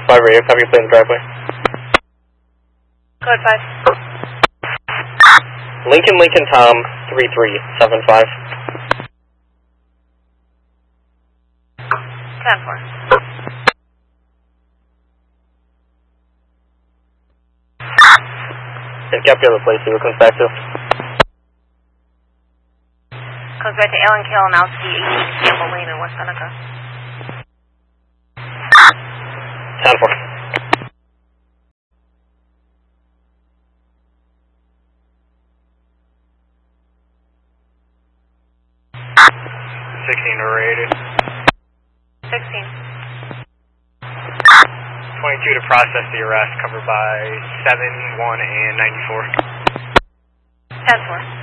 5 radio, copy your plane in the driveway. Code 5. Lincoln Tom 3375. 10-4. And cap the other place, see what comes back to. Comes back to Allen Kill and Alski 18 Campbell Lane in West Seneca. 10-4. Rated. 16. 22 to process the arrest, covered by 7, 1, and 94. 10-4.